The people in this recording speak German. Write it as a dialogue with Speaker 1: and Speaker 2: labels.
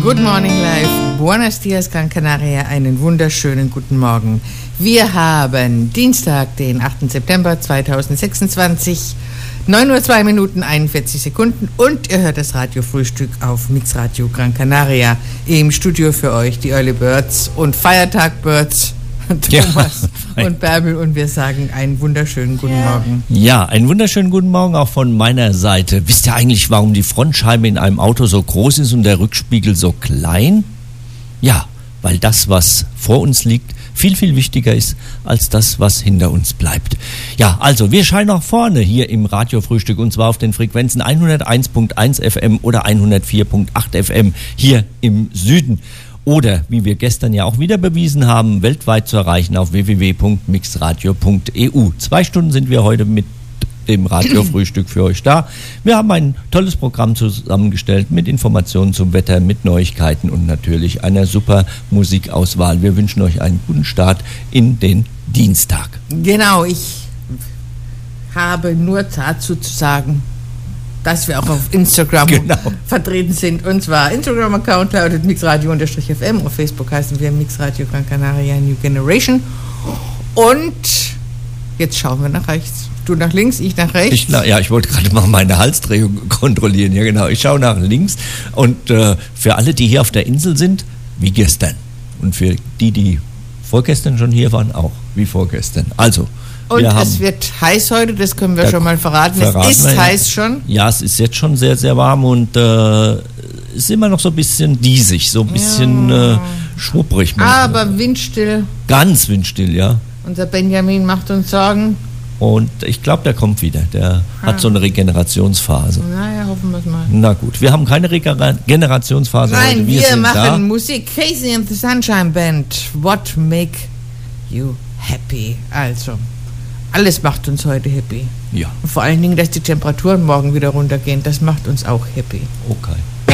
Speaker 1: Good Morning Live, Buenos Dias, Gran Canaria, einen wunderschönen guten Morgen. Wir haben Dienstag, den 8. September 2026, 9:02 Uhr, 41 Sekunden und ihr hört das Radiofrühstück auf Mixradio Gran Canaria. Im Studio für euch die Early Birds und Feiertag Birds, Thomas und Bärbel, und wir sagen einen wunderschönen guten Morgen.
Speaker 2: Ja, einen wunderschönen guten Morgen auch von meiner Seite. Wisst ihr eigentlich, warum die Frontscheibe in einem Auto so groß ist und der Rückspiegel so klein? Ja, weil das, was vor uns liegt, viel, viel wichtiger ist als das, was hinter uns bleibt. Ja, also wir scheinen nach vorne hier im Radiofrühstück, und zwar auf den Frequenzen 101.1 FM oder 104.8 FM hier im Süden. Oder, wie wir gestern ja auch wieder bewiesen haben, weltweit zu erreichen auf www.mixradio.eu. 2 Stunden sind wir heute mit dem Radiofrühstück für euch da. Wir haben ein tolles Programm zusammengestellt mit Informationen zum Wetter, mit Neuigkeiten und natürlich einer super Musikauswahl. Wir wünschen euch einen guten Start in den Dienstag.
Speaker 1: Genau, ich habe nur dazu zu sagen, dass wir auch auf Instagram vertreten sind. Und zwar Instagram-Account lautet mixradio_fm. Auf Facebook heißen wir Mixradio Gran Canaria New Generation. Und jetzt schauen wir nach rechts. Du nach links, ich nach rechts.
Speaker 2: Ich wollte gerade mal meine Halsdrehung kontrollieren. Ja, genau. Ich schaue nach links. Und für alle, die hier auf der Insel sind, wie gestern. Und für die vorgestern schon hier waren, auch wie vorgestern. Also,
Speaker 1: und es wird heiß heute, das können wir schon mal verraten. Es ist heiß schon.
Speaker 2: Ja, es ist jetzt schon sehr, sehr warm und ist immer noch so ein bisschen diesig, so ein bisschen schwupprig.
Speaker 1: Aber windstill.
Speaker 2: Ganz windstill, ja.
Speaker 1: Unser Benjamin macht uns Sorgen.
Speaker 2: Und ich glaube, der kommt wieder. Der hat so eine Regenerationsphase.
Speaker 1: Naja, hoffen wir es mal.
Speaker 2: Na gut, wir haben keine Regenerationsphase heute.
Speaker 1: Nein, wir machen Musik. Casey and the Sunshine Band. What make you happy? Also, alles macht uns heute happy.
Speaker 2: Ja.
Speaker 1: Und vor allen Dingen, dass die Temperaturen morgen wieder runtergehen, das macht uns auch happy.
Speaker 2: Okay.